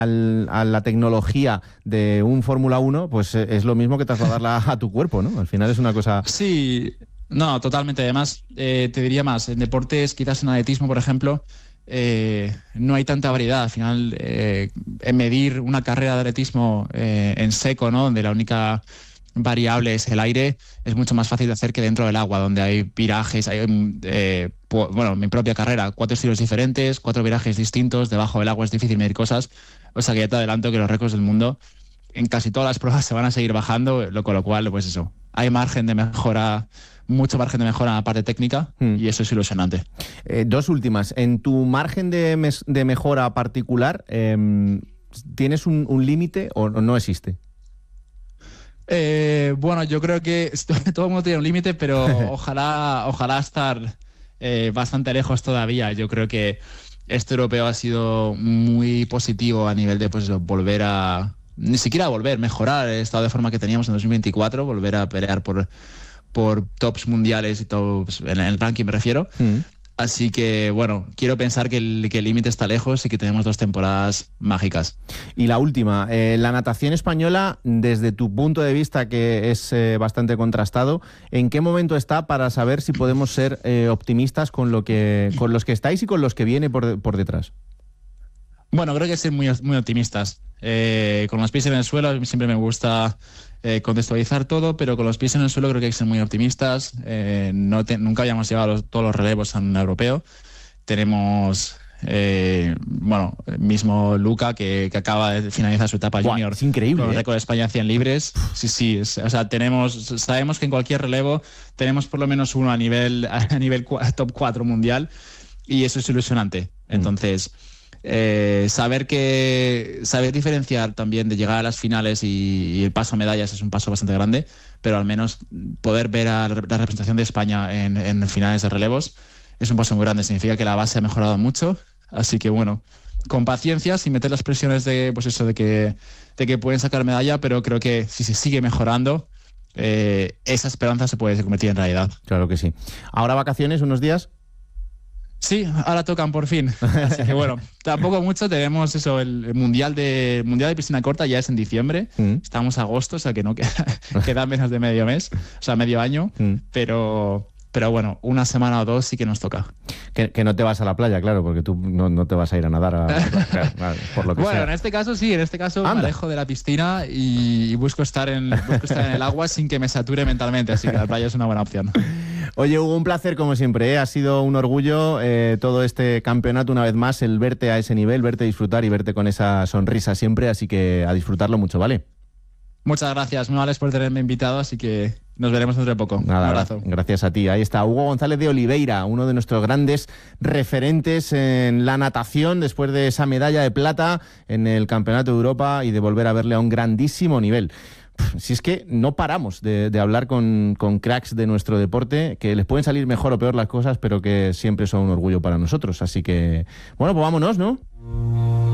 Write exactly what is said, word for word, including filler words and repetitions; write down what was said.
al, a la tecnología de un Fórmula uno, pues es lo mismo que trasladarla a tu cuerpo, ¿no? Al final es una cosa... Sí, no, totalmente. Además, eh, te diría más, en deportes, quizás en atletismo, por ejemplo, eh, no hay tanta variedad. Al final, eh, en medir una carrera de atletismo eh, en seco, ¿no? Donde la única variable es el aire, es mucho más fácil de hacer que dentro del agua, donde hay virajes, hay, eh, pu- bueno, mi propia carrera, cuatro estilos diferentes, cuatro virajes distintos, debajo del agua es difícil medir cosas, o sea que ya te adelanto que los récords del mundo en casi todas las pruebas se van a seguir bajando, lo, con lo cual, pues eso, hay margen de mejora, mucho margen de mejora en la parte técnica Hmm. y eso es ilusionante. Eh, dos últimas. En tu margen de, mes- de mejora particular, eh, ¿tienes un, un límite o no existe? Eh, bueno, yo creo que todo el mundo tiene un límite, pero ojalá, ojalá estar eh, bastante lejos todavía. Yo creo que este europeo ha sido muy positivo a nivel de pues, volver a, ni siquiera volver, mejorar el estado de forma que teníamos en dos mil veinticuatro, volver a pelear por, por tops mundiales y tops, en el ranking me refiero. Mm. Así que, bueno, quiero pensar que el que el límite está lejos y que tenemos dos temporadas mágicas. Y la última, eh, la natación española, desde tu punto de vista, que es eh, bastante contrastado, ¿en qué momento está para saber si podemos ser eh, optimistas con lo que con los que estáis y con los que viene por, de- por detrás? Bueno, creo que ser muy, muy optimistas. Eh, con los pies en el suelo siempre me gusta eh, contextualizar todo, pero con los pies en el suelo creo que hay que ser muy optimistas. Eh, no te- nunca habíamos llevado los- todos los relevos a un europeo. Tenemos, eh, bueno, el mismo Luca que, que acaba de finalizar su etapa Buah, junior es increíble, con el ¿eh? récord de España cien libres. Sí, sí, es- o sea, tenemos, sabemos que en cualquier relevo tenemos por lo menos uno a nivel, a nivel cua- top cuatro mundial y eso es ilusionante. Entonces... Eh, saber que saber diferenciar también de llegar a las finales y, y el paso a medallas es un paso bastante grande, pero al menos poder ver a la representación de España en, en finales de relevos es un paso muy grande. Significa que la base ha mejorado mucho, así que bueno, con paciencia, sin meter las presiones de pues eso de que de que pueden sacar medalla, pero creo que si se sigue mejorando eh, esa esperanza se puede convertir en realidad. Claro que sí. Ahora vacaciones, unos días. Sí, ahora tocan por fin. Así que bueno, tampoco mucho. Tenemos eso, el mundial de mundial de piscina corta ya es en diciembre. Mm. Estamos a agosto, o sea que no queda, queda menos de medio mes, o sea, medio año. Mm. Pero, pero bueno, una semana o dos sí que nos toca. Que, que no te vas a la playa, claro, porque tú no, no te vas a ir a nadar a, claro, claro, por lo que Bueno, sea. en este caso sí, en este caso Anda. me alejo de la piscina y, y busco estar en busco estar en el agua sin que me sature mentalmente, así que la playa es una buena opción. Oye, Hugo, un placer como siempre, ¿eh? Ha sido un orgullo eh, todo este campeonato una vez más, el verte a ese nivel, verte disfrutar y verte con esa sonrisa siempre, así que a disfrutarlo mucho, ¿vale? Muchas gracias, muy amables por tenerme invitado, así que nos veremos dentro de poco. Nada, un abrazo. gracias a ti. Ahí está Hugo González de Oliveira, uno de nuestros grandes referentes en la natación después de esa medalla de plata en el Campeonato de Europa y de volver a verle a un grandísimo nivel. Si es que no paramos de, de hablar con, con cracks de nuestro deporte, que les pueden salir mejor o peor las cosas, pero que siempre son un orgullo para nosotros. Así que, bueno, pues vámonos, ¿no?